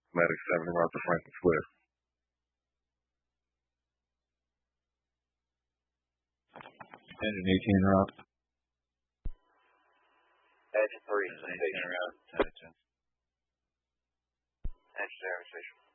Medic 7 route to Franklin Square. Engine 18 route. Engine 3, Engine route. Engine 0 station.